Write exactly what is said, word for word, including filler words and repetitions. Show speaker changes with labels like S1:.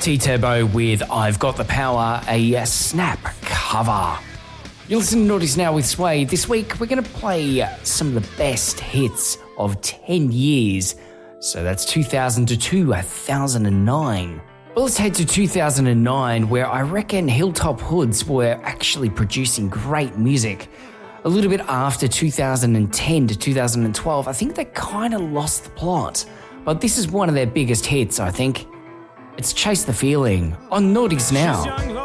S1: T-Turbo with I've Got the Power, a Snap cover. You're listening to Naughties Now with Sway. This week we're going to play some of the best hits of ten years. So that's two thousand to two thousand nine. Well, let's head to two thousand nine, where I reckon Hilltop Hoods were actually producing great music. A little bit after two thousand ten to two thousand twelve, I think they kind of lost the plot. But this is one of their biggest hits, I think. It's Chase the Feeling on Naughties Now.